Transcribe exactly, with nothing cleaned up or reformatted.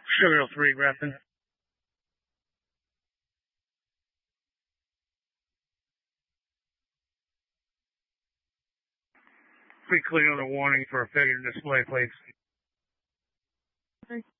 Sugar three, Grafton. Be clear on the warning for a failure to display, please. Okay.